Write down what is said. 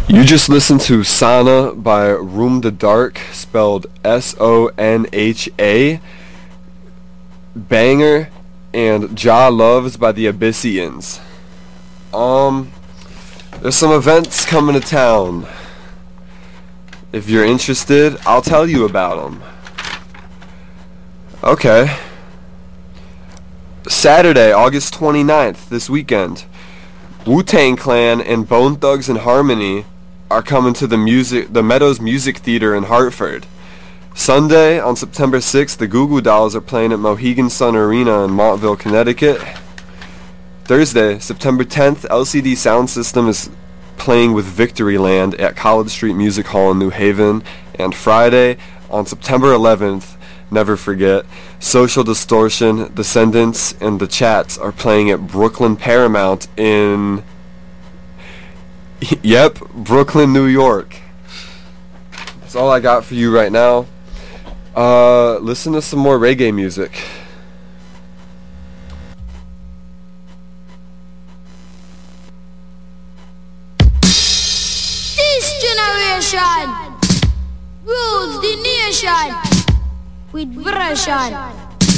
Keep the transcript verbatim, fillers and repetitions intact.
You just listened to Sana by Room the Dark, spelled S O N H A, Banger, and Ja Loves by the Abyssians. Um, there's some events coming to town. If you're interested, I'll tell you about them. Okay. Saturday, August twenty-ninth, this weekend, Wu-Tang Clan and Bone Thugs and Harmony are coming to the music, the Meadows Music Theater in Hartford. Sunday, on September sixth, the Goo Goo Dolls are playing at Mohegan Sun Arena in Montville, Connecticut. Thursday, September tenth, L C D Sound System is playing with Victoryland at College Street Music Hall in New Haven. And Friday, on September eleventh, never forget, Social Distortion, Descendants, and The Chats are playing at Brooklyn Paramount in... Yep, Brooklyn, New York. That's all I got for you right now. Uh, listen to some more reggae music. This generation rules the nation with version.